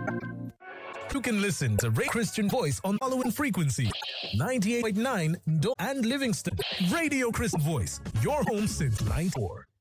You can listen to Ray Christian Voice on following frequency 98.9 and Livingston. Radio Christian Voice, your home since 94.